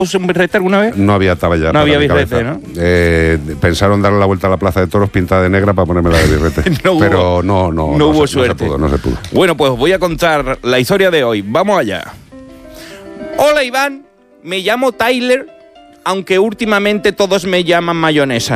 un birrete alguna vez? No había talla. No había birrete, ¿no? Pensaron darle la vuelta a la Plaza de Toros pintada de negra para ponerme la de birrete. Pero no hubo suerte. No se pudo. Bueno, pues os voy a contar la historia de hoy. Vamos allá. Hola, Iván. Me llamo Tyler, aunque últimamente todos me llaman mayonesa.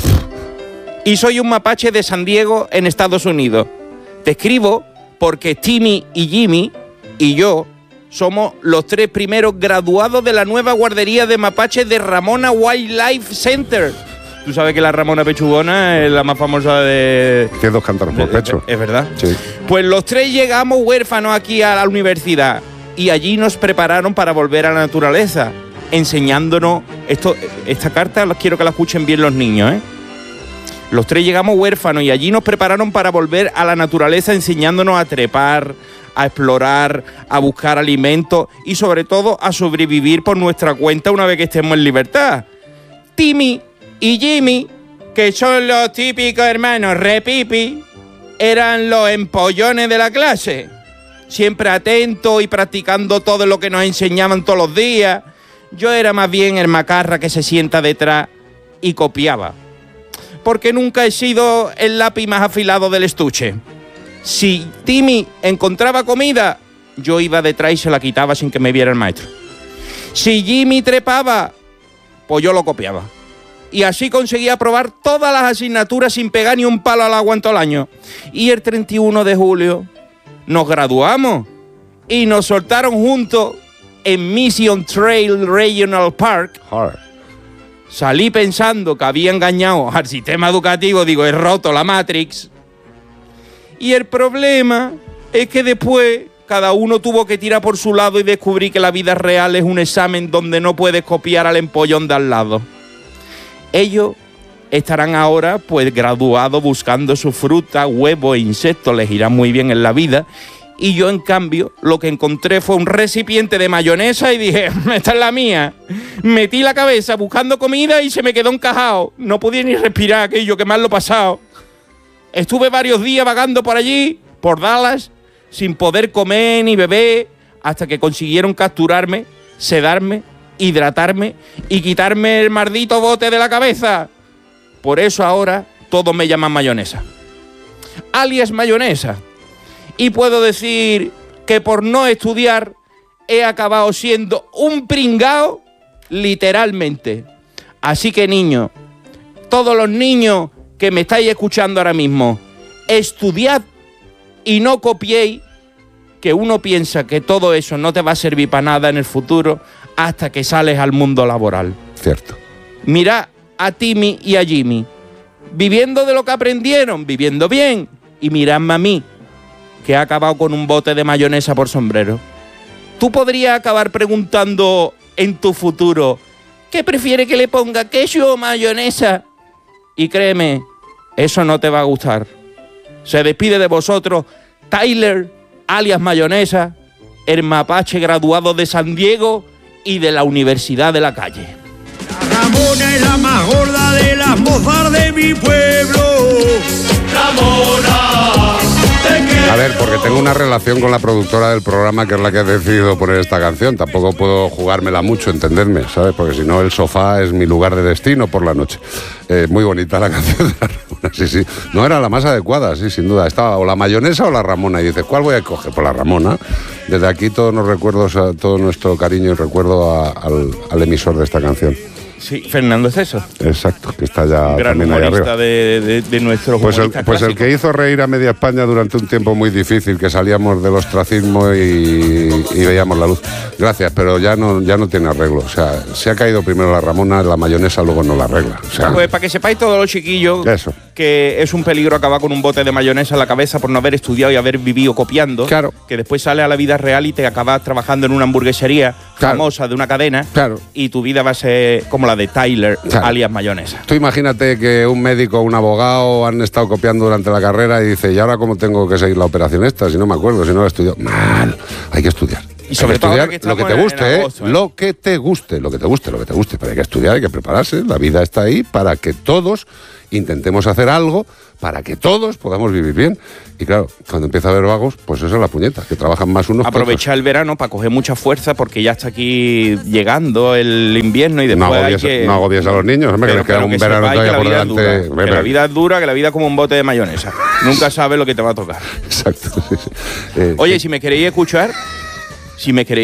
Y soy un mapache de San Diego, en Estados Unidos. Te escribo porque Timmy y Jimmy y yo somos los 3 primeros graduados de la nueva guardería de mapaches de Ramona Wildlife Center. Tú sabes que la Ramona Pechugona es la más famosa de... Tiene 2 cántaros por pecho. Es verdad. Sí. Pues los 3 llegamos huérfanos aquí a la universidad y allí nos prepararon para volver a la naturaleza, enseñándonos... Esta carta quiero que la escuchen bien los niños, ¿eh? Los 3 llegamos huérfanos y allí nos prepararon para volver a la naturaleza, enseñándonos a trepar, a explorar, a buscar alimentos y sobre todo a sobrevivir por nuestra cuenta una vez que estemos en libertad. Timmy y Jimmy, que son los típicos hermanos repipi, eran los empollones de la clase, siempre atentos y practicando todo lo que nos enseñaban todos los días. Yo era más bien el macarra que se sienta detrás y copiaba, porque nunca he sido el lápiz más afilado del estuche. Si Timmy encontraba comida, yo iba detrás y se la quitaba sin que me viera el maestro. Si Jimmy trepaba, pues yo lo copiaba. Y así conseguía aprobar todas las asignaturas sin pegar ni un palo al agua en todo el año. Y el 31 de julio nos graduamos y nos soltaron juntos en Mission Trail Regional Park. Salí pensando que había engañado al sistema educativo, digo, he roto la Matrix. Y el problema es que después cada uno tuvo que tirar por su lado y descubrí que la vida real es un examen donde no puedes copiar al empollón de al lado. Ellos estarán ahora pues graduados buscando su fruta, huevos e insectos, les irá muy bien en la vida. Y yo, en cambio, lo que encontré fue un recipiente de mayonesa y dije, esta es la mía. Metí la cabeza buscando comida y se me quedó encajado. No podía ni respirar aquello, que mal lo he pasado. Estuve varios días vagando por allí, por Dallas, sin poder comer ni beber, hasta que consiguieron capturarme, sedarme, hidratarme y quitarme el maldito bote de la cabeza. Por eso ahora todos me llaman mayonesa. Alias mayonesa. Y puedo decir que por no estudiar he acabado siendo un pringao literalmente. Así que, niños, todos los niños que me estáis escuchando ahora mismo, estudiad y no copiéis, que uno piensa que todo eso no te va a servir para nada en el futuro hasta que sales al mundo laboral. Cierto. Mirad a Timmy y a Jimmy, viviendo de lo que aprendieron, viviendo bien, y miradme a mí, que he acabado con un bote de mayonesa por sombrero. Tú podrías acabar preguntando en tu futuro, ¿qué prefiere que le ponga, queso o mayonesa? Y créeme, eso no te va a gustar. Se despide de vosotros Tyler, alias mayonesa, el mapache graduado de San Diego y de la Universidad de la Calle. La Ramona es la más gorda de las mozas de mi pueblo. Ramona. A ver, porque tengo una relación con la productora del programa, que es la que ha decidido poner esta canción. Tampoco puedo jugármela mucho, entendedme, ¿sabes? Porque si no, el sofá es mi lugar de destino por la noche. Muy bonita la canción de la Ramona, sí, sí. No era la más adecuada, sí, sin duda. Estaba o la mayonesa o la Ramona. Y dices, ¿cuál voy a coger? Pues la Ramona. Desde aquí todos los recuerdos, todo nuestro cariño y recuerdo al emisor de esta canción. Sí, Fernando Esteso. Exacto, que está ya gran también ahí arriba. de nuestro pues el que hizo reír a media España durante un tiempo muy difícil, que salíamos del ostracismo y veíamos la luz. Gracias, pero ya no tiene arreglo. O sea, se ha caído primero la Ramona, la mayonesa luego no la arregla. O sea, pues para que sepáis todos los chiquillos, eso, que es un peligro acabar con un bote de mayonesa en la cabeza por no haber estudiado y haber vivido copiando. Claro. Que después sales a la vida real y te acabas trabajando en una hamburguesería famosa de una cadena. Claro. Y tu vida va a ser como la de Tyler, alias mayonesa. Tú imagínate que un médico o un abogado han estado copiando durante la carrera y dice, ¿y ahora cómo tengo que seguir la operación esta? Si no me acuerdo, si no la he estudiado. Mal, hay que estudiar. Y sobre todo ahora que lo que te estamos guste, en agosto, lo que te guste, pero hay que estudiar, hay que prepararse, la vida está ahí para que todos intentemos hacer algo para que todos podamos vivir bien. Y claro, cuando empieza a haber vagos, pues eso es la puñeta, que trabajan más unos que otros. Aprovechar el verano para coger mucha fuerza porque ya está aquí llegando el invierno y después no agobies a los niños, hombre, que les queda un verano todavía por delante. Que la vida es dura, que la vida es como un bote de mayonesa. Nunca sabes lo que te va a tocar. Exacto. Oye, si me queréis escuchar,